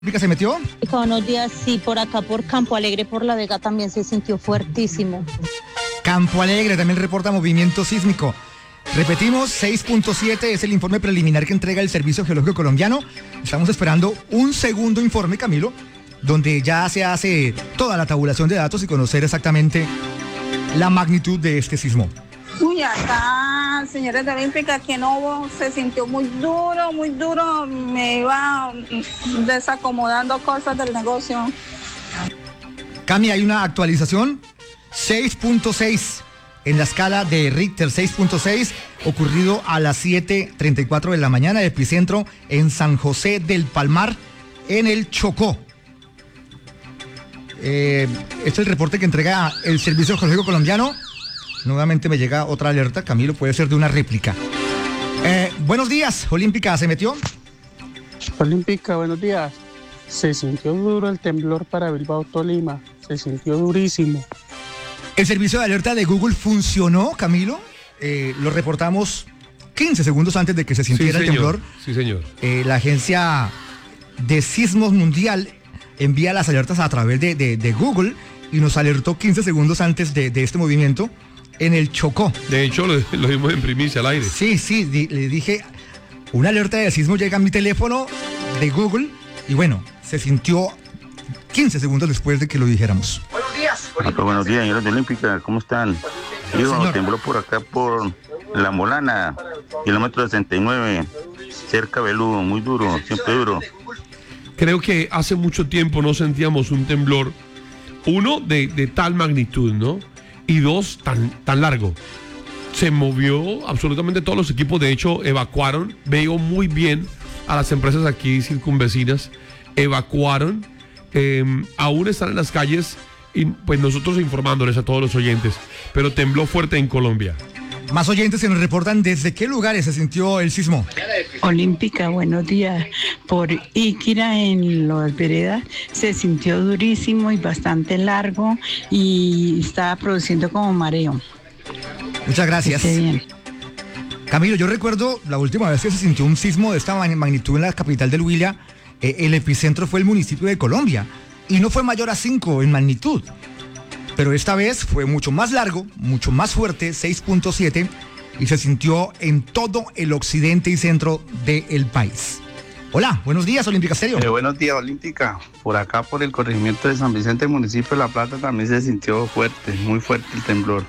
¿Se metió? Buenos días, sí, por acá, por Campo Alegre, por La Vega también se sintió fuertísimo. Campo Alegre también reporta movimiento sísmico. Repetimos, 6.7 es el informe preliminar que entrega el Servicio Geológico Colombiano. Estamos esperando un segundo informe, Camilo, donde ya se hace toda la tabulación de datos y conocer exactamente la magnitud de este sismo. Uy, acá, señores de Olímpica, que no se sintió muy duro, me iba desacomodando cosas del negocio. Cami, hay una actualización, 6.6 en la escala de Richter, 6.6, ocurrido a las 7:34 de la mañana, epicentro en San José del Palmar, en el Chocó. Este es el reporte que entrega el Servicio Geológico Colombiano. Nuevamente me llega otra alerta, Camilo, puede ser de una réplica. Buenos días, Olímpica, ¿se metió? Olímpica, buenos días. Se sintió duro el temblor para Bilbao, Tolima. Se sintió durísimo. El servicio de alerta de Google funcionó, Camilo. Lo reportamos 15 segundos antes de que se sintiera el temblor. Sí, señor. La Agencia de Sismos Mundial envía las alertas a través de Google y nos alertó 15 segundos antes de este movimiento en el Chocó. De hecho, lo vimos en primicia al aire. Sí, le dije, una alerta de sismo llega a mi teléfono de Google y bueno, se sintió 15 segundos después de que lo dijéramos. Buenos días, señores de Olímpica, ¿cómo están? Digo, tembló por acá por La Molana, kilómetro 69, cerca Beludo, muy duro, siempre duro. Creo que hace mucho tiempo no sentíamos un temblor, uno, de tal magnitud, ¿no? Y dos, tan largo. Se movió absolutamente todos los equipos, de hecho evacuaron, veo muy bien a las empresas aquí circunvecinas, evacuaron, aún están en las calles y pues nosotros informándoles a todos los oyentes, pero tembló fuerte en Colombia. Más oyentes se nos reportan desde qué lugares se sintió el sismo. Olímpica, buenos días. Por Iquira, en Las Veredas, se sintió durísimo y bastante largo y estaba produciendo como mareo. Muchas gracias. Esté bien. Camilo, yo recuerdo la última vez que se sintió un sismo de esta magnitud en la capital del Huila, el epicentro fue el municipio de Colombia y no fue mayor a 5 en magnitud. Pero esta vez fue mucho más largo, mucho más fuerte, 6.7, y se sintió en todo el occidente y centro del país. Hola, buenos días, Olímpica Stereo. Buenos días, Olímpica. Por acá, por el corregimiento de San Vicente, municipio de La Plata, también se sintió fuerte, muy fuerte el temblor.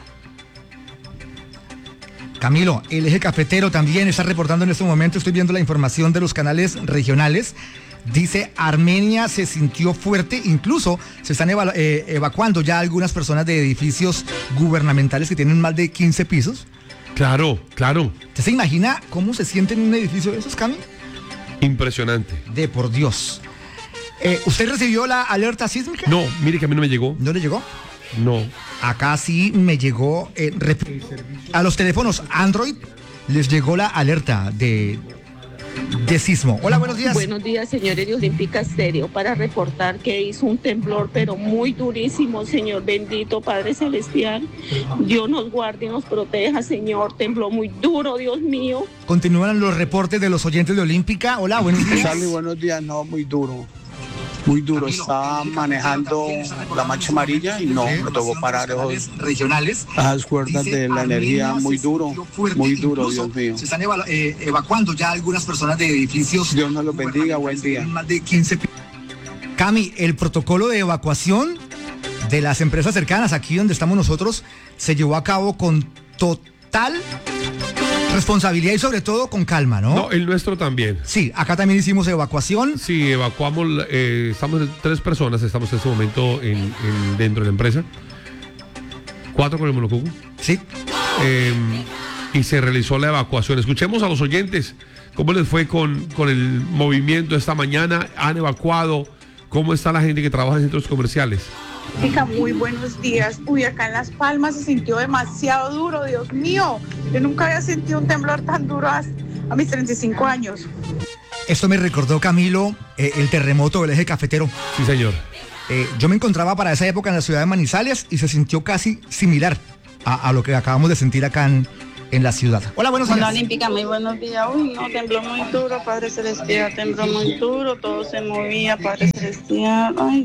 Camilo, el eje cafetero también está reportando en este momento, estoy viendo la información de los canales regionales. Dice, Armenia se sintió fuerte, incluso se están evacuando ya algunas personas de edificios gubernamentales que tienen más de 15 pisos. Claro. ¿Usted se imagina cómo se siente en un edificio de esos, Cami? Impresionante. De por Dios. ¿Usted recibió la alerta sísmica? No, mire que a mí no me llegó. ¿No le llegó? No. Acá sí me llegó, a los teléfonos Android les llegó la alerta de sismo. Hola, buenos días. Buenos días, señores de Olímpica Stereo, para reportar que hizo un temblor, pero muy durísimo, Señor bendito, Padre Celestial. Dios nos guarde y nos proteja, Señor. Tembló muy duro, Dios mío. Continúan los reportes de los oyentes de Olímpica. Hola, buenos días. Sally, buenos días. No, muy duro. Muy duro, estaba manejando la mancha amarilla y no, me tocó parar esos regionales. Las cuerdas de la energía, muy duro, Dios mío. Se están evacuando ya algunas personas de edificios. Dios nos los bendiga, buen día. Más de 15. Cami, el protocolo de evacuación de las empresas cercanas, aquí donde estamos nosotros, se llevó a cabo con total responsabilidad y sobre todo con calma, ¿no? No, el nuestro también. Sí, acá también hicimos evacuación. Sí, evacuamos, estamos 3 personas, estamos en este momento dentro de la empresa. 4 con el monocuco. Sí. Y se realizó la evacuación. Escuchemos a los oyentes cómo les fue con el movimiento esta mañana. ¿Han evacuado? ¿Cómo está la gente que trabaja en centros comerciales? Muy buenos días. Uy, acá en Las Palmas se sintió demasiado duro, Dios mío. Yo nunca había sentido un temblor tan duro a mis 35 años. Esto me recordó, Camilo, el terremoto del eje cafetero. Sí, señor. Yo me encontraba para esa época en la ciudad de Manizales y se sintió casi similar a lo que acabamos de sentir acá en la ciudad. Hola, buenos días. Hola, Olímpica, muy buenos días. Uy, no, tembló muy duro, Padre Celestial, tembló muy duro, todo se movía, Padre Celestial. Ay.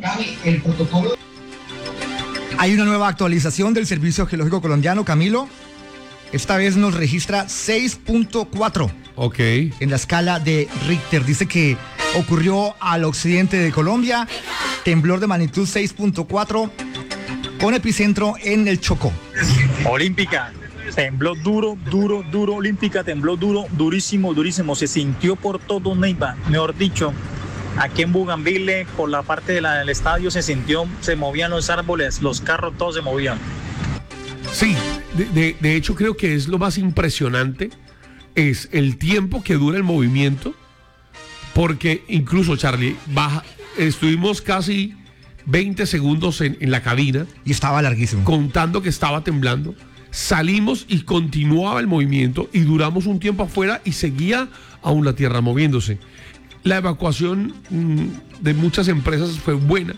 Hay una nueva actualización del Servicio Geológico Colombiano, Camilo. Esta vez nos registra 6.4. Ok. En la escala de Richter. Dice que ocurrió al occidente de Colombia, temblor de magnitud 6.4 con epicentro en el Chocó. Olímpica, tembló duro, Olímpica, tembló duro, durísimo, se sintió por todo Neiva, mejor dicho, aquí en Bougainville, por la parte del estadio se sintió, se movían los árboles, los carros, todos se movían. Sí, de hecho creo que es lo más impresionante, es el tiempo que dura el movimiento, porque incluso, Charlie, estuvimos casi 20 segundos en la cabina. Y estaba larguísimo. Contando que estaba temblando. Salimos y continuaba el movimiento y duramos un tiempo afuera y seguía aún la tierra moviéndose. La evacuación de muchas empresas fue buena.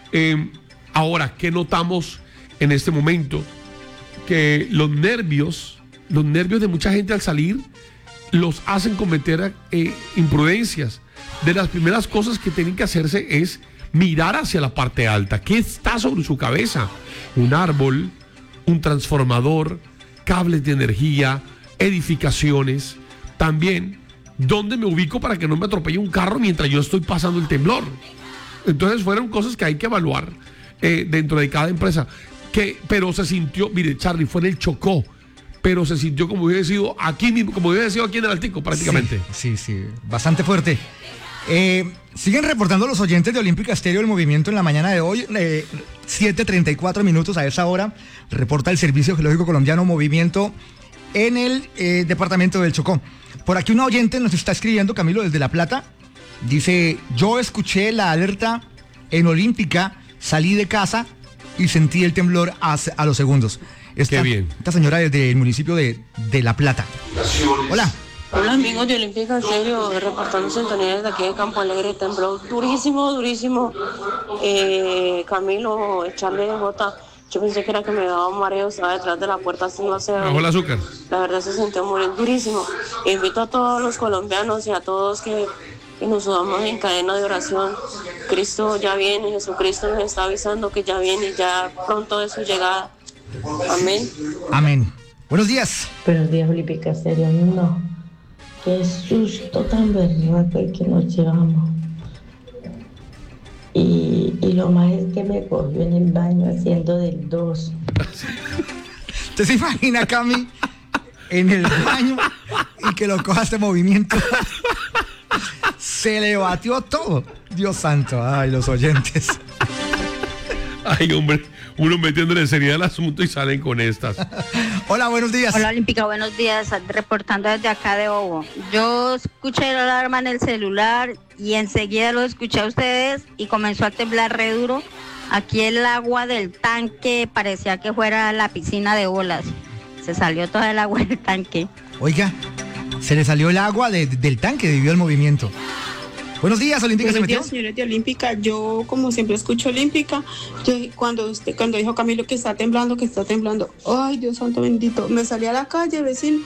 Ahora, ¿qué notamos en este momento? Que los nervios de mucha gente al salir los hacen cometer imprudencias. De las primeras cosas que tienen que hacerse es mirar hacia la parte alta. ¿Qué está sobre su cabeza? Un árbol, un transformador, cables de energía, edificaciones. También, ¿dónde me ubico para que no me atropelle un carro mientras yo estoy pasando el temblor? Entonces fueron cosas que hay que evaluar dentro de cada empresa. Pero se sintió, mire, Charlie, fue en el Chocó, pero se sintió como hubiera sido aquí mismo, como hubiera sido aquí en el Altico prácticamente. Sí, bastante fuerte. Siguen reportando los oyentes de Olímpica Estéreo el movimiento en la mañana de hoy, 7:34 minutos a esa hora, reporta el Servicio Geológico Colombiano movimiento en el departamento del Chocó. Por aquí un oyente nos está escribiendo, Camilo, desde La Plata, dice, yo escuché la alerta en Olímpica, salí de casa y sentí el temblor a los segundos. Qué bien. Esta señora desde el municipio de La Plata. Hola. Hola amigos de Olímpica Estéreo, reportando sintonía desde aquí de Campo Alegre, tembló durísimo. Camilo, echarle de bota, yo pensé que era que me daba un mareo, estaba detrás de la puerta así, no sé. Bajó el azúcar. La verdad se sintió muy durísimo. Invito a todos los colombianos y a todos que nos sudamos en cadena de oración. Cristo ya viene, Jesucristo nos está avisando que ya viene, ya pronto es su llegada. Amén. Buenos días. Buenos días, Olímpica Estéreo. No, qué susto tan berraco el que nos llevamos. Y lo más es que me cogió en el baño haciendo del 2. ¿Usted se imagina, Cami, en el baño y que lo coja este movimiento? Se le batió todo. Dios santo, ay, los oyentes. Ay, hombre, uno metiéndole seriedad al asunto y salen con estas. Hola, buenos días. Hola, Olímpica, buenos días. Reportando desde acá de Bobo. Yo escuché la alarma en el celular y enseguida lo escuché a ustedes y comenzó a temblar re duro. Aquí el agua del tanque parecía que fuera la piscina de olas. Se salió toda el agua del tanque. Oiga, se le salió el agua del tanque debido al movimiento. Buenos días, Olímpica. Buenos días, señores de Olímpica. Yo, como siempre, escucho Olímpica. Cuando dijo Camilo que está temblando, ay, Dios santo bendito, me salí a la calle, vecino,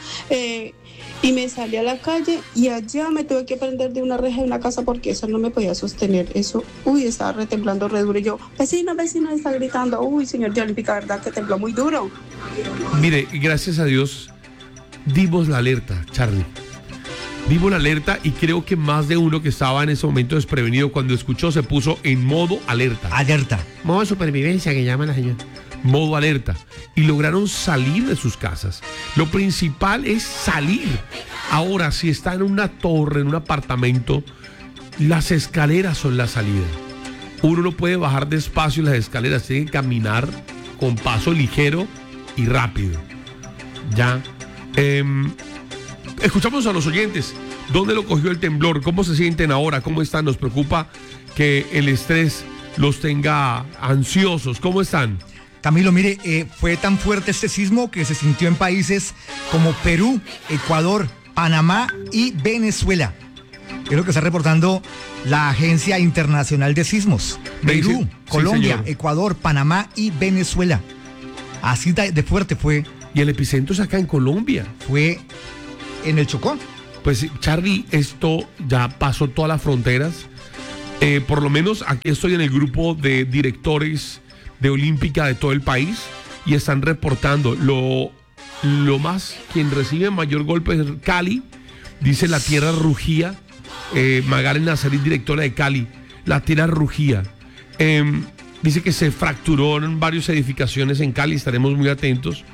y allá me tuve que prender de una reja de una casa porque eso no me podía sostener. Eso, estaba retemblando re duro. Y yo, vecino, está gritando. Señor de Olímpica, verdad que tembló muy duro. Mire, gracias a Dios, dimos la alerta, Charlie. Dimos la alerta y creo que más de uno que estaba en ese momento desprevenido cuando escuchó se puso en modo alerta. Modo de supervivencia que llama la señora. Modo alerta. Y lograron salir de sus casas. Lo principal es salir. Ahora, si está en una torre, en un apartamento, las escaleras son la salida. Uno no puede bajar despacio las escaleras, tiene que caminar con paso ligero y rápido. Ya. Escuchamos a los oyentes. ¿Dónde lo cogió el temblor? ¿Cómo se sienten ahora? ¿Cómo están? Nos preocupa que el estrés los tenga ansiosos. ¿Cómo están? Camilo, mire, fue tan fuerte este sismo que se sintió en países como Perú, Ecuador, Panamá y Venezuela. Es lo que está reportando la Agencia Internacional de Sismos. Perú, Colombia, Ecuador, Panamá y Venezuela. Así de fuerte fue Y el epicentro es acá en Colombia. Fue en el Chocó. Pues Charlie, esto ya pasó todas las fronteras. Por lo menos aquí estoy en el grupo de directores de Olímpica de todo el país y están reportando lo más, quien recibe mayor golpe es Cali, dice la tierra rugía. Magali Nazarit, directora de Cali, la tierra rugía. Dice que se fracturaron varias edificaciones en Cali, estaremos muy atentos.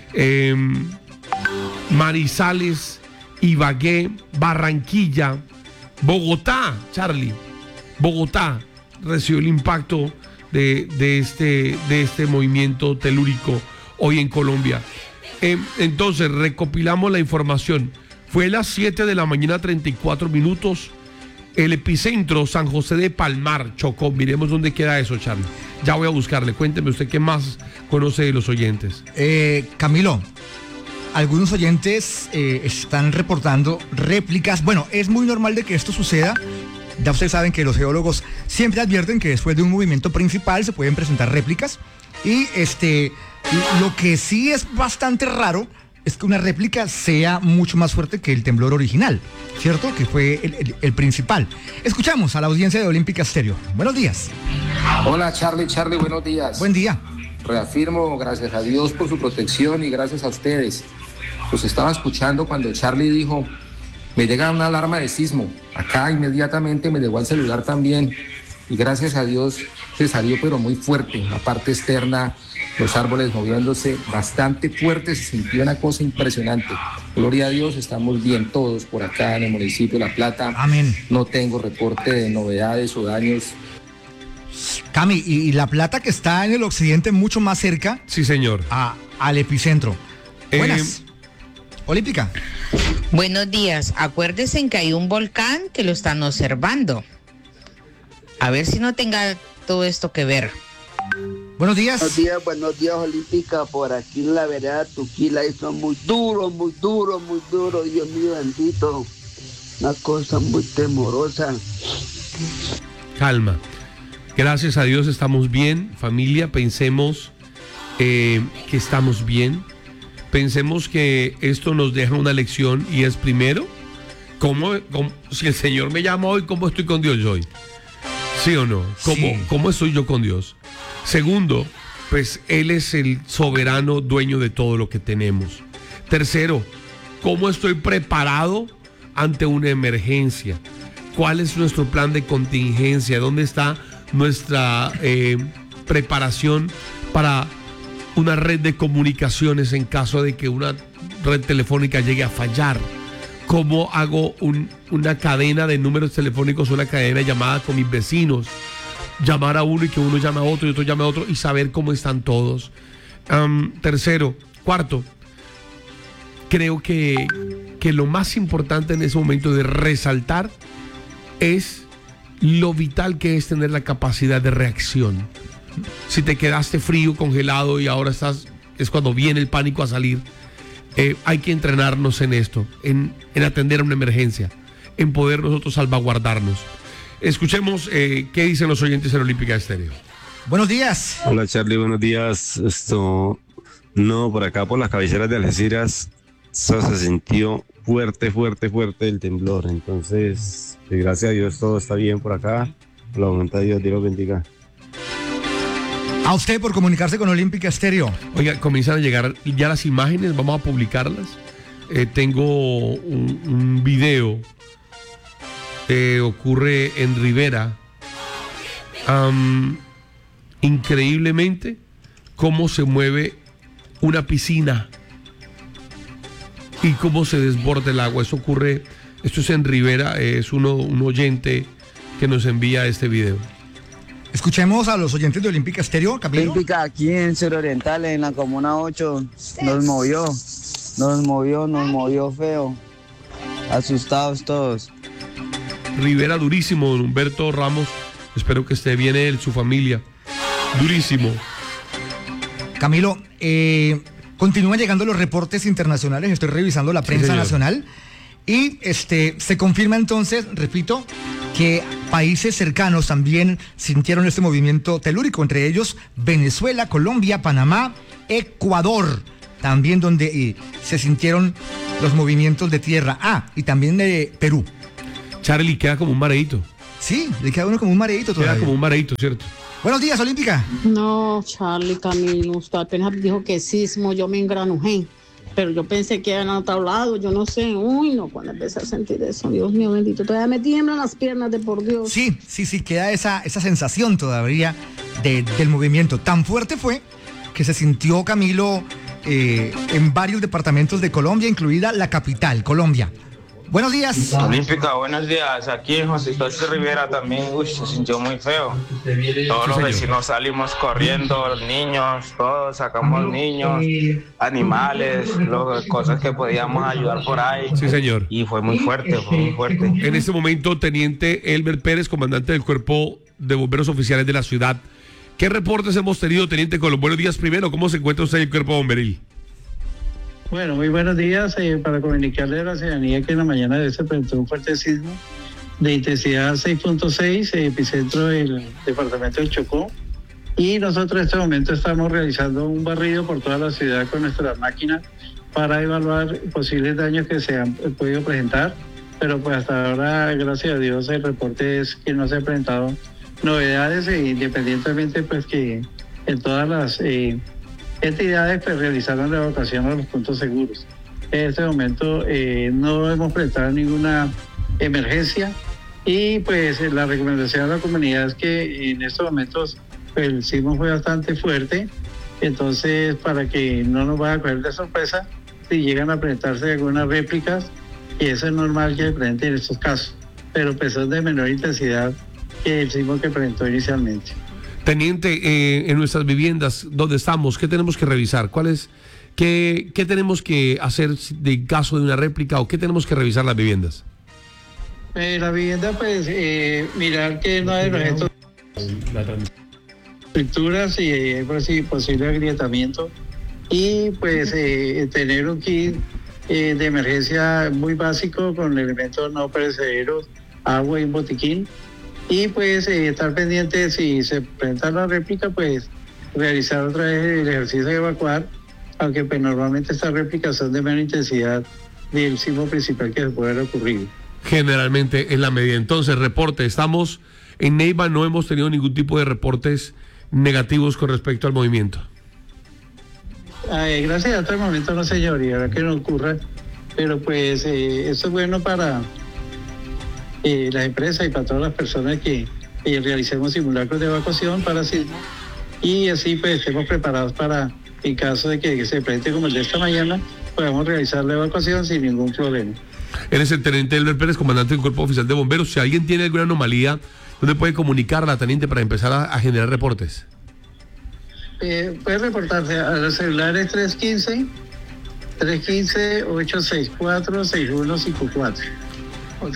Manizales, Ibagué, Barranquilla, Bogotá, Charlie, Bogotá recibió el impacto de este movimiento telúrico hoy en Colombia. Entonces, recopilamos la información. Fue a las 7 de la mañana, 34 minutos. El epicentro, San José de Palmar, Chocó. Miremos dónde queda eso, Charlie. Ya voy a buscarle. Cuénteme usted qué más conoce de los oyentes. Camilo, algunos oyentes están reportando réplicas. Bueno, es muy normal de que esto suceda. Ya ustedes saben que los geólogos siempre advierten que después de un movimiento principal se pueden presentar réplicas. Y lo que sí es bastante raro es que una réplica sea mucho más fuerte que el temblor original, ¿cierto? Que fue el principal. Escuchamos a la audiencia de Olímpica Estéreo. Buenos días. Hola Charlie, buenos días. Buen día. Reafirmo, gracias a Dios por su protección y gracias a ustedes. Los estaba escuchando cuando Charlie dijo, me llega una alarma de sismo. Acá inmediatamente me llegó al celular también. Y gracias a Dios se salió, pero muy fuerte. La parte externa, los árboles moviéndose bastante fuerte, se sintió una cosa impresionante. Gloria a Dios, estamos bien todos por acá en el municipio de La Plata. Amén. No tengo reporte de novedades o daños. Cami, y La Plata, que está en el occidente, mucho más cerca. Sí, señor. Al epicentro. Buenas. Olímpica. Buenos días. Acuérdense que hay un volcán que lo están observando. A ver si no tenga todo esto que ver. Buenos días. Buenos días, Olímpica. Por aquí en la vereda Tuquila hizo muy duro, Dios mío bendito. Una cosa muy temorosa. Calma. Gracias a Dios estamos bien, familia. Pensemos que estamos bien. Pensemos que esto nos deja una lección y es primero, si el Señor me llama hoy, ¿cómo estoy con Dios hoy? ¿Sí o no? ¿Cómo estoy yo con Dios? Segundo, pues Él es el soberano dueño de todo lo que tenemos. Tercero, ¿cómo estoy preparado ante una emergencia? ¿Cuál es nuestro plan de contingencia? ¿Dónde está nuestra preparación para una red de comunicaciones en caso de que una red telefónica llegue a fallar? ¿Cómo hago una cadena de números telefónicos, una cadena de llamadas con mis vecinos? Llamar a uno y que uno llame a otro y otro llame a otro y saber cómo están todos. Cuarto, creo que lo más importante en ese momento de resaltar es lo vital que es tener la capacidad de reacción. Si te quedaste frío, congelado y ahora es cuando viene el pánico a salir. Hay que entrenarnos en esto, en atender a una emergencia, en poder nosotros salvaguardarnos. Escuchemos qué dicen los oyentes en Olímpica Estéreo. Buenos días. Hola Charlie, buenos días. Por acá por las cabeceras de Algeciras se sintió fuerte el temblor. Entonces, gracias a Dios todo está bien por acá. Por la voluntad de Dios lo bendiga. A usted por comunicarse con Olímpica Estéreo. Oiga, comienzan a llegar ya las imágenes, vamos a publicarlas. Tengo un video que ocurre en Rivera. Increíblemente, cómo se mueve una piscina y cómo se desborda el agua. Esto es en Rivera, es un oyente que nos envía este video. Escuchemos a los oyentes de Olímpica Estéreo, Camilo. Olímpica, aquí en Suroriental, en la Comuna 8, nos movió feo. Asustados todos. Rivera durísimo, don Humberto Ramos. Espero que esté bien él, su familia. Durísimo. Camilo, continúan llegando los reportes internacionales. Estoy revisando la prensa nacional. Y se confirma entonces, repito, que países cercanos también sintieron este movimiento telúrico, entre ellos Venezuela, Colombia, Panamá, Ecuador. también donde se sintieron los movimientos de tierra. Y también de Perú. Charlie, queda como un mareíto. Sí, le queda uno como un mareíto todavía. Queda como un mareíto, ¿cierto? Buenos días, Olímpica. No, Charlie, Camilo, usted apenas dijo que sismo, yo me engranujé. Pero yo pensé que era en otro lado, yo no sé. Uy, no, cuando empecé a sentir eso, Dios mío bendito, todavía me tiemblan las piernas de por Dios. Sí, queda esa sensación todavía del movimiento. Tan fuerte fue que se sintió, Camilo, en varios departamentos de Colombia, incluida la capital, Colombia. Buenos días. Olímpica, buenos días. Aquí en José Ignacio Rivera también se sintió muy feo. Todos los vecinos salimos corriendo, los niños, todos sacamos niños, animales, cosas que podíamos ayudar por ahí. Sí, señor. Y fue muy fuerte, En este momento, teniente Elber Pérez, comandante del Cuerpo de Bomberos Oficiales de la ciudad. ¿Qué reportes hemos tenido, teniente, con los buenos días primero? ¿Cómo se encuentra usted en el Cuerpo Bomberil? Bueno, muy buenos días para comunicarle a la ciudadanía que en la mañana de hoy se presentó un fuerte sismo de intensidad 6.6, epicentro del departamento del Chocó, y nosotros en este momento estamos realizando un barrido por toda la ciudad con nuestras máquinas para evaluar posibles daños que se han podido presentar, pero pues hasta ahora, gracias a Dios, el reporte es que no se han presentado novedades, independientemente pues que en todas las entidades pues realizaron la evacuación a los puntos seguros. En este momento no hemos presentado ninguna emergencia y pues la recomendación a la comunidad es que en estos momentos pues, el sismo fue bastante fuerte, entonces para que no nos vaya a coger de sorpresa si llegan a presentarse algunas réplicas, y eso es normal que se presente en estos casos, pero pues son de menor intensidad que el sismo que presentó inicialmente. Teniente, en nuestras viviendas, ¿dónde estamos? ¿Qué tenemos que revisar? ¿Qué tenemos que hacer de caso de una réplica o qué tenemos que revisar las viviendas? La vivienda, pues, mirar que no hay objetos, estructuras y hay posible agrietamiento, y pues tener un kit de emergencia muy básico con elementos no perecederos, agua y un botiquín. Y pues estar pendiente si se presenta la réplica, pues realizar otra vez el ejercicio de evacuar, aunque pues normalmente estas réplicas son de menor intensidad del sismo principal que se puede haber ocurrido. Generalmente en la medida. Entonces, reporte, estamos en Neiva, no hemos tenido ningún tipo de reportes negativos con respecto al movimiento. Gracias a todo el momento no, señor, y ahora que no ocurra, pero pues eso es bueno para las empresas y para todas las personas que realicemos simulacros de evacuación para sismo, y así pues estemos preparados para, en caso de que se presente como el de esta mañana, podamos realizar la evacuación sin ningún problema. Eres el teniente Elber Pérez, comandante del Cuerpo Oficial de Bomberos. Si alguien tiene alguna anomalía, ¿dónde puede comunicarla, teniente, para empezar a generar reportes? Puede reportarse a los celulares 315-864-6154 o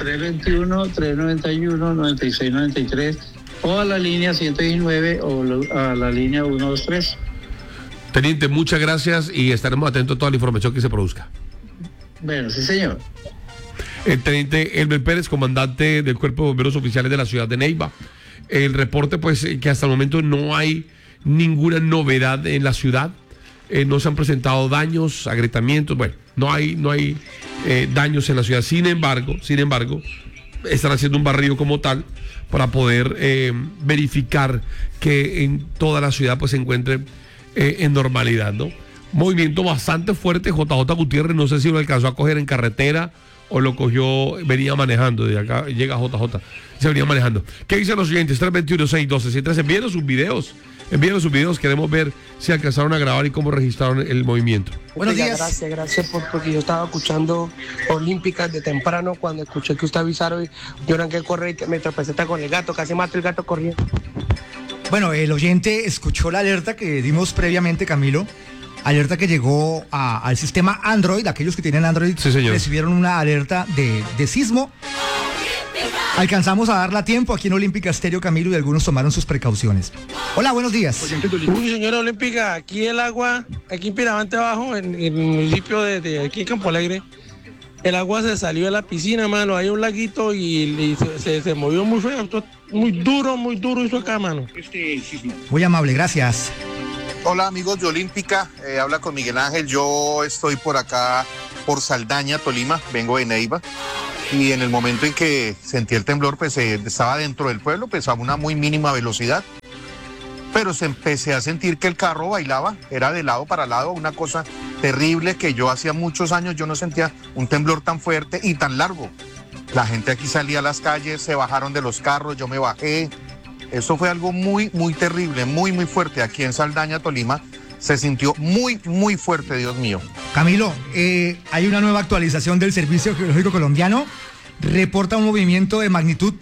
321-391-9693 o a la línea 119 o a la línea 123. Teniente, muchas gracias y estaremos atentos a toda la información que se produzca. Bueno, sí, señor. El teniente Elber Pérez, comandante del Cuerpo de Bomberos Oficiales de la ciudad de Neiva. El reporte, pues, que hasta el momento no hay ninguna novedad en la ciudad. No se han presentado daños, agrietamientos, bueno, no hay daños en la ciudad. Sin embargo, están haciendo un barrido como tal para poder verificar que en toda la ciudad pues se encuentre en normalidad, ¿no? Movimiento bastante fuerte. JJ Gutiérrez, no sé si lo alcanzó a coger en carretera o lo cogió, venía manejando, de acá llega JJ, se venía manejando. ¿Qué dicen los siguientes? 321-612-103, envíenos sus videos, queremos ver si alcanzaron a grabar y cómo registraron el movimiento. Buenos días. Gracias porque yo estaba escuchando Olímpicas de temprano, cuando escuché que usted avisaron, yo arranqué a correr y me tropecé con el gato, casi mato el gato corriendo. Bueno, el oyente escuchó la alerta que dimos previamente, Camilo. Alerta que llegó al sistema Android. Aquellos que tienen Android, sí, recibieron una alerta de sismo. Alcanzamos a darla a tiempo aquí en Olímpica Estéreo, Camilo, y algunos tomaron sus precauciones. Hola, buenos días. Uy, señora Olímpica, aquí el agua, aquí en Piramante abajo, en el municipio de aquí en Campo Alegre, el agua se salió de la piscina, mano. Hay un laguito y se movió muy feo, muy duro hizo acá, mano. Muy amable, gracias. Hola amigos de Olímpica, habla con Miguel Ángel. Yo estoy por acá, por Saldaña, Tolima, vengo de Neiva. Y en el momento en que sentí el temblor, pues estaba dentro del pueblo, pues a una muy mínima velocidad. Pero empecé a sentir que el carro bailaba, era de lado para lado, una cosa terrible que yo hacía muchos años yo no sentía un temblor tan fuerte y tan largo. La gente aquí salía a las calles, se bajaron de los carros, yo me bajé. Eso fue algo muy, muy terrible, muy, muy fuerte. Aquí en Saldaña, Tolima, se sintió muy, muy fuerte, Dios mío. Camilo, hay una nueva actualización del Servicio Geológico Colombiano. Reporta un movimiento de magnitud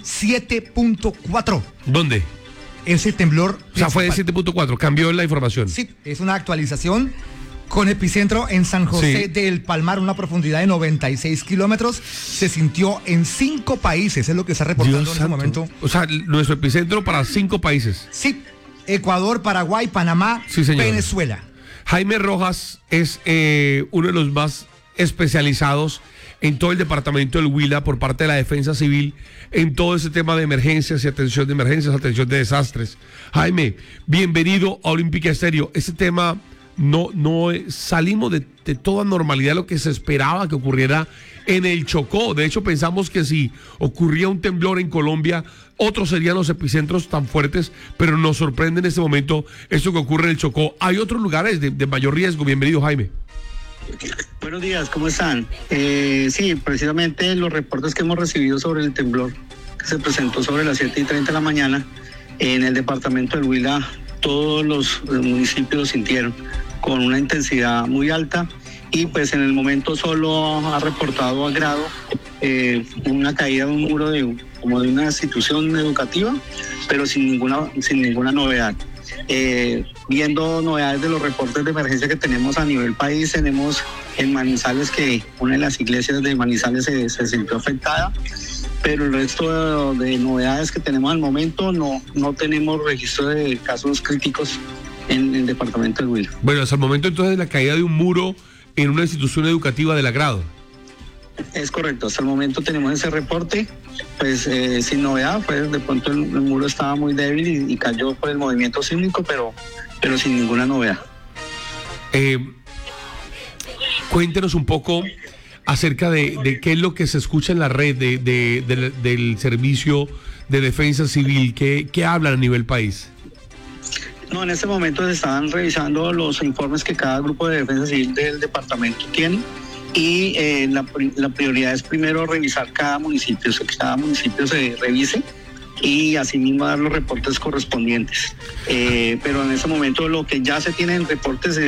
7.4. ¿Dónde? Ese temblor... O sea, fue de 7.4, cambió la información. Sí, es una actualización con epicentro en San José del Palmar, una profundidad de 96 kilómetros. Se sintió en 5 países, es lo que está reportando en este momento. O sea, nuestro epicentro para 5 países. Sí, Ecuador, Paraguay, Panamá, Venezuela. Jaime Rojas es uno de los más especializados en todo el departamento del Huila por parte de la Defensa Civil en todo ese tema de emergencias y atención de emergencias, atención de desastres. Jaime, bienvenido a Olímpica Estéreo. Ese tema no salimos de toda normalidad, lo que se esperaba que ocurriera en el Chocó. De hecho, pensamos que si ocurría un temblor en Colombia, otros serían los epicentros tan fuertes, pero nos sorprende en este momento esto que ocurre en el Chocó. Hay otros lugares de mayor riesgo. Bienvenido, Jaime. Buenos días, ¿cómo están? Sí, precisamente los reportes que hemos recibido sobre el temblor que se presentó sobre las 7:30 de la mañana en el departamento del Huila, todos los municipios lo sintieron con una intensidad muy alta y pues en el momento solo ha reportado a grado una caída de un muro como de una institución educativa, pero sin ninguna novedad. Viendo novedades de los reportes de emergencia que tenemos a nivel país, tenemos en Manizales que una de las iglesias de Manizales se sintió afectada, pero el resto de novedades que tenemos al momento no tenemos registro de casos críticos en el departamento del Huila. Bueno, hasta el momento entonces la caída de un muro en una institución educativa del agrado. Es correcto, hasta el momento tenemos ese reporte, pues sin novedad, pues de pronto el muro estaba muy débil y cayó por el movimiento sísmico, pero sin ninguna novedad. Cuéntenos un poco acerca de qué es lo que se escucha en la red del Servicio de Defensa Civil, qué hablan a nivel país. No, en este momento se están revisando los informes que cada grupo de defensa civil del departamento tiene y la prioridad es primero revisar cada municipio, que cada municipio se revise y asimismo dar los reportes correspondientes. Pero en este momento lo que ya se tiene en reportes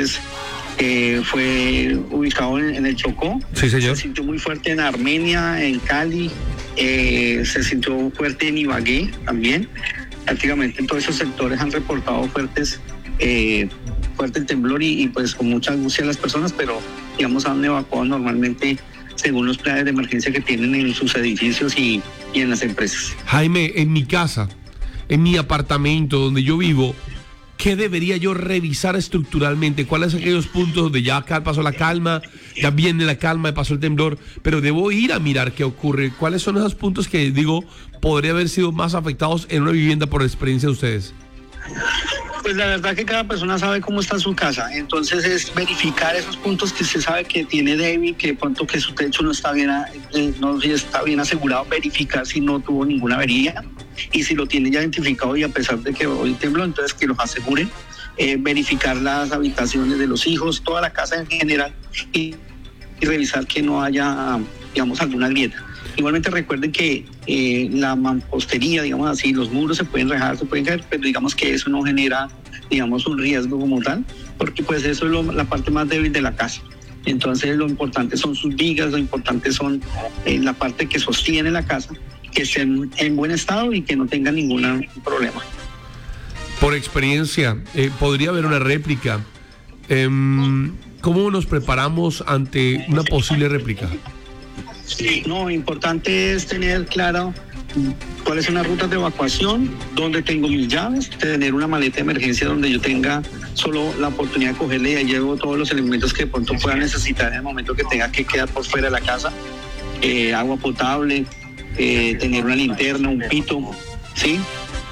fue ubicado en el Chocó. Sí, señor. Se sintió muy fuerte en Armenia, en Cali, se sintió fuerte en Ibagué también. Prácticamente en todos esos sectores han reportado fuerte el temblor y pues con mucha angustia a las personas, pero digamos han evacuado normalmente según los planes de emergencia que tienen en sus edificios y en las empresas. Jaime, en mi casa, en mi apartamento donde yo vivo, ¿qué debería yo revisar estructuralmente? ¿Cuáles son aquellos puntos donde ya acá pasó la calma, ya viene la calma, pasó el temblor, pero debo ir a mirar qué ocurre? ¿Cuáles son esos puntos que digo podría haber sido más afectados en una vivienda por la experiencia de ustedes? Pues la verdad que cada persona sabe cómo está su casa, entonces es verificar esos puntos que se sabe que tiene débil, que de pronto que su techo no está bien asegurado, verificar si no tuvo ninguna avería y si lo tiene ya identificado y a pesar de que hoy tembló, entonces que los aseguren, verificar las habitaciones de los hijos, toda la casa en general y revisar que no haya, digamos, alguna grieta. Igualmente recuerden que la mampostería, digamos así, los muros se pueden rejar, se pueden caer, pero digamos que eso no genera, digamos, un riesgo como tal, porque pues eso es la parte más débil de la casa. Entonces lo importante son sus vigas, lo importante son la parte que sostiene la casa, que estén en buen estado y que no tengan ningún problema. Por experiencia, podría haber una réplica. ¿Cómo nos preparamos ante una posible réplica? No, importante es tener claro cuáles son las rutas de evacuación, dónde tengo mis llaves, tener una maleta de emergencia donde yo tenga solo la oportunidad de cogerle y ahí llevo todos los elementos que de pronto pueda necesitar en el momento que tenga que quedar por fuera de la casa, agua potable, tener una linterna, un pito, ¿sí?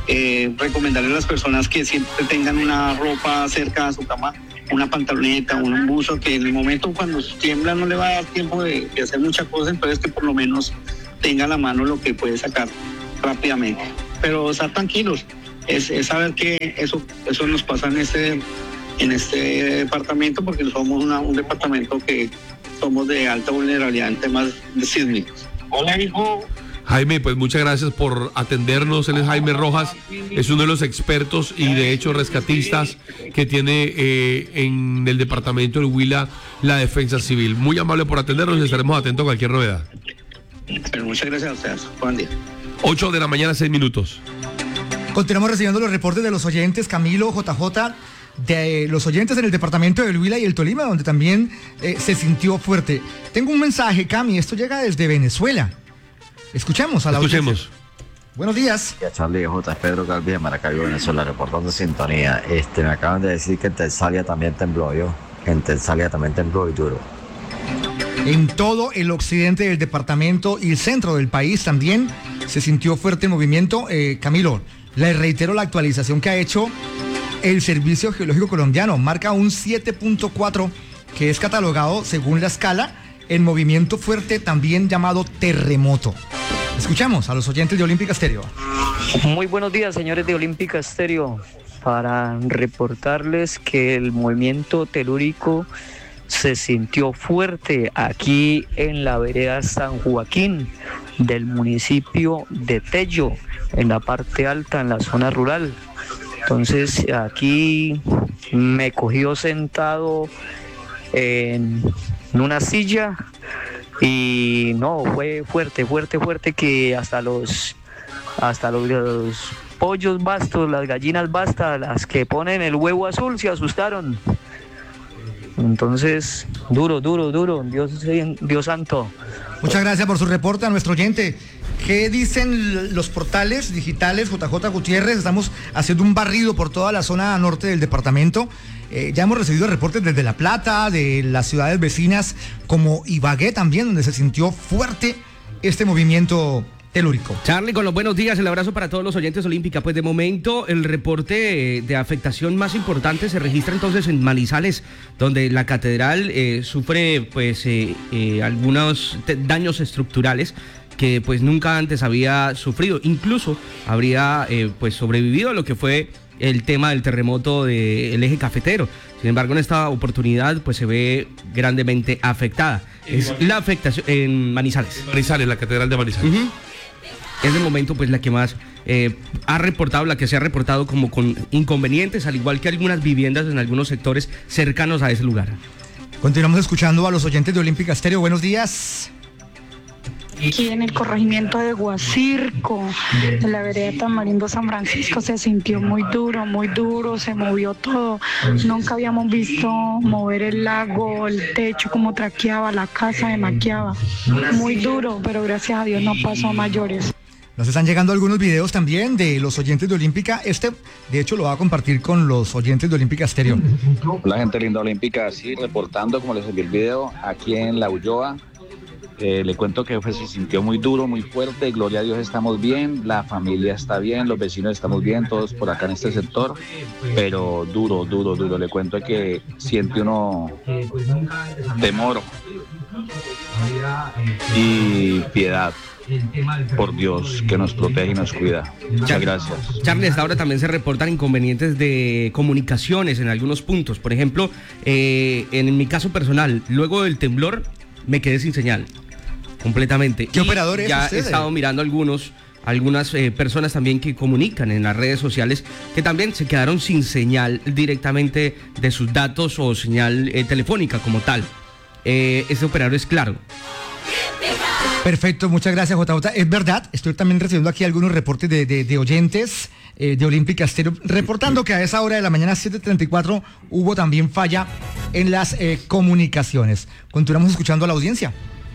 recomendarle a las personas que siempre tengan una ropa cerca de su cama, una pantaloneta, un buzo, que en el momento cuando tiembla no le va a dar tiempo de hacer muchas cosas, entonces que por lo menos tenga a la mano lo que puede sacar rápidamente. Pero estar tranquilos, es saber que eso nos pasa en este departamento, porque somos un departamento que somos de alta vulnerabilidad en temas sísmicos. Hola, hijo. Jaime, pues muchas gracias por atendernos. Él es Jaime Rojas, es uno de los expertos y de hecho rescatistas que tiene en el departamento del Huila la Defensa Civil. Muy amable por atendernos y estaremos atentos a cualquier novedad. Pero muchas gracias a ustedes. Buen día. 8 de la mañana, 6 minutos. Continuamos recibiendo los reportes de los oyentes, Camilo, JJ, de los oyentes en el departamento del Huila y el Tolima, donde también se sintió fuerte. Tengo un mensaje, Cami, esto llega desde Venezuela. Escuchemos a la audiencia. Buenos días. Charlie J. Es Pedro Galvis de Maracaibo, Venezuela, reportando sintonía. Me acaban de decir que en Tesalia también tembló En Tesalia también tembló y duro. En todo el occidente del departamento y el centro del país también se sintió fuerte el movimiento. Camilo, le reitero la actualización que ha hecho el Servicio Geológico Colombiano. Marca un 7.4 que es catalogado según la escala en movimiento fuerte, también llamado terremoto. Escuchamos a los oyentes de Olímpica Estéreo. Muy buenos días, señores de Olímpica Estéreo, para reportarles que el movimiento telúrico se sintió fuerte aquí en la vereda San Joaquín del municipio de Tello, en la parte alta, en la zona rural. Entonces aquí me cogió sentado en una silla y no, fue fuerte, que hasta los pollos bastos, las gallinas bastas, las que ponen el huevo azul, se asustaron. Entonces, duro, Dios santo. Muchas gracias por su reporte a nuestro oyente. ¿Qué dicen los portales digitales? JJ Gutiérrez, estamos haciendo un barrido por toda la zona norte del departamento. Ya hemos recibido reportes desde La Plata, de las ciudades vecinas, como Ibagué también, donde se sintió fuerte este movimiento telúrico. Charlie, con los buenos días, el abrazo para todos los oyentes Olímpica. Pues de momento el reporte de afectación más importante se registra entonces en Manizales, donde la catedral sufre pues algunos daños estructurales que pues nunca antes había sufrido. Incluso habría pues sobrevivido a lo que fue el tema del terremoto del eje cafetero. Sin embargo, en esta oportunidad pues se ve grandemente afectada. Es la afectación en Manizales. Manizales, la catedral de Manizales. Es de momento pues la que más ha reportado, la que se ha reportado como con inconvenientes, al igual que algunas viviendas en algunos sectores cercanos a ese lugar. Continuamos escuchando a los oyentes de Olímpica Estéreo. Buenos días. Aquí en el corregimiento de Guacirco, en la vereda Tamarindo San Francisco, se sintió muy duro, se movió todo. Nunca habíamos visto mover el lago, el techo, como traqueaba, la casa maqueaba. Muy duro, pero gracias a Dios no pasó a mayores. Nos están llegando algunos videos también de los oyentes de Olímpica. De hecho, lo va a compartir con los oyentes de Olímpica Estéreo. Hola, gente linda Olímpica, sí, reportando, como les envié el video, aquí en La Ulloa. Le cuento que se sintió muy duro, muy fuerte. Gloria a Dios, estamos bien, la familia está bien, los vecinos estamos bien, todos por acá en este sector, pero duro. Le cuento que siente uno temor y piedad por Dios, que nos protege y nos cuida. Muchas gracias. Charlie, hasta ahora también se reportan inconvenientes de comunicaciones en algunos puntos. Por ejemplo, en mi caso personal, luego del temblor me quedé sin señal completamente. ¿Qué operador es ya usted? He estado mirando algunas personas también que comunican en las redes sociales que también se quedaron sin señal directamente de sus datos o señal telefónica como tal. Este operador es Claro. Perfecto, muchas gracias, JJ. Es verdad, estoy también recibiendo aquí algunos reportes de oyentes de Olímpica Estéreo, reportando que a esa hora de la mañana, 7:34, hubo también falla en las comunicaciones. Continuamos escuchando a la audiencia.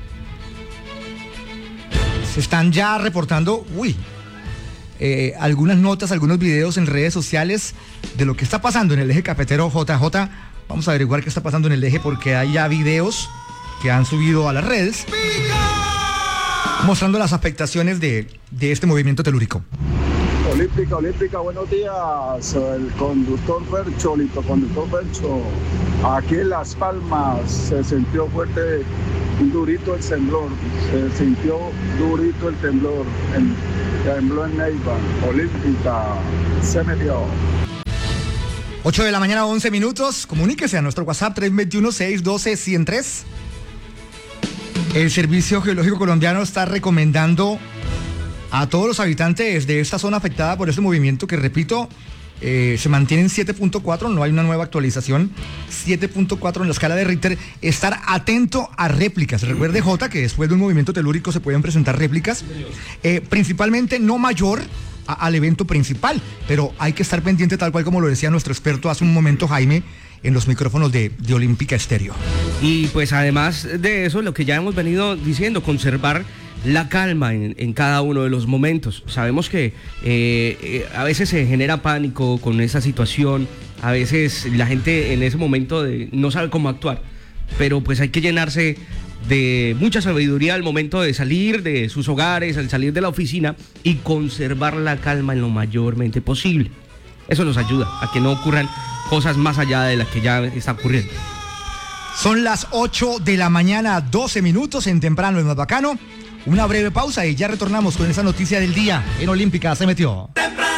Se están ya reportando, algunas notas, algunos videos en redes sociales de lo que está pasando en el eje cafetero. JJ, vamos a averiguar qué está pasando en el eje, porque hay ya videos que han subido a las redes mostrando las afectaciones de este movimiento telúrico. Olímpica, buenos días. El conductor Fercho, Lito Conductor Fercho. Aquí en Las Palmas se sintió fuerte, durito el temblor. Se sintió durito el temblor. Tembló en Neiva. Olímpica, se metió. 8 de la mañana, 11 minutos. Comuníquese a nuestro WhatsApp 321-612-103. El Servicio Geológico Colombiano está recomendando a todos los habitantes de esta zona afectada por este movimiento que, repito, se mantiene en 7.4, no hay una nueva actualización, 7.4 en la escala de Richter, estar atento a réplicas. Recuerde, Jota, que después de un movimiento telúrico se pueden presentar réplicas, principalmente no mayor al evento principal, pero hay que estar pendiente, tal cual como lo decía nuestro experto hace un momento, Jaime, en los micrófonos de Olímpica Estéreo. Y pues además de eso, lo que ya hemos venido diciendo, conservar la calma en cada uno de los momentos. Sabemos que a veces se genera pánico con esa situación, a veces la gente en ese momento no sabe cómo actuar, pero pues hay que llenarse de mucha sabiduría al momento de salir de sus hogares, al salir de la oficina, y conservar la calma en lo mayormente posible. Eso nos ayuda a que no ocurran cosas más allá de las que ya está ocurriendo. Son las 8 de la mañana, 12 minutos en Temprano es más bacano. Una breve pausa y ya retornamos con esa noticia del día en Olímpica se metió.